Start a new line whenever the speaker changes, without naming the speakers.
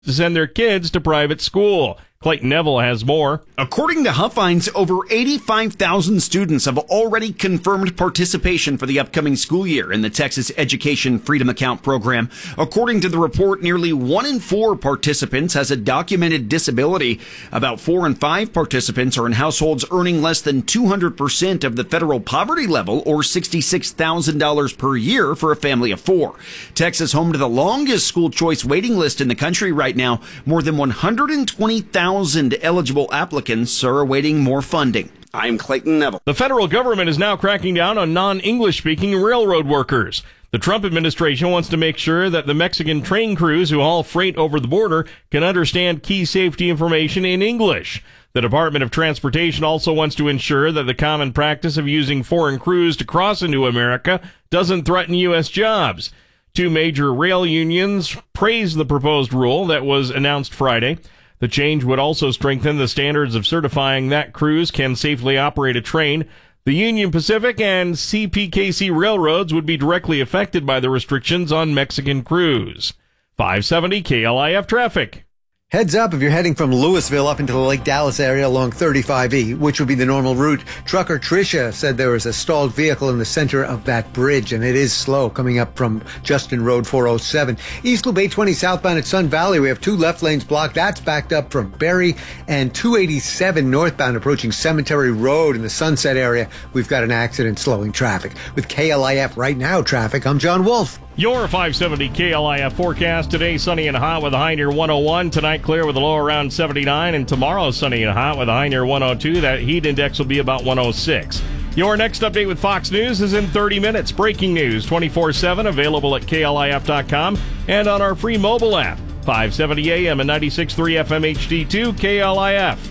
to send their kids to private school. Clayton Neville has more.
According to Huffines, over 85,000 students have already confirmed participation for the upcoming school year in the Texas Education Freedom Account program. According to the report, nearly 1 in 4 participants has a documented disability. About 4 in 5 participants are in households earning less than 200% of the federal poverty level, or $66,000 per year for a family of 4. Texas, home to the longest school choice waiting list in the country right now. More than 120,000 eligible applicants are awaiting more funding. I'm Clayton Neville.
The federal government is now cracking down on non-English speaking railroad workers. The Trump administration wants to make sure that the Mexican train crews who haul freight over the border can understand key safety information in English. The Department of Transportation also wants to ensure that the common practice of using foreign crews to cross into America doesn't threaten U.S. jobs. 2 major rail unions praised the proposed rule that was announced Friday. The change would also strengthen the standards of certifying that crews can safely operate a train. The Union Pacific and CPKC railroads would be directly affected by the restrictions on Mexican crews. 570 KLIF traffic.
Heads up if you're heading from Louisville up into the Lake Dallas area along 35E, which would be the normal route. Trucker Tricia said there was a stalled vehicle in the center of that bridge, and it is slow coming up from Justin Road 407. East Loop 820 southbound at Sun Valley, we have 2 left lanes blocked. That's backed up from Berry, and 287 northbound approaching Cemetery Road in the Sunset area. We've got an accident slowing traffic. With KLIF Right Now traffic, I'm John Wolf.
Your 570 KLIF forecast. Today, sunny and hot with a high near 101. Tonight, clear with a low around 79. And tomorrow, sunny and hot with a high near 102. That heat index will be about 106. Your next update with Fox News is in 30 minutes. Breaking news 24/7, available at KLIF.com and on our free mobile app. 570 AM and 96.3 FM HD2 KLIF.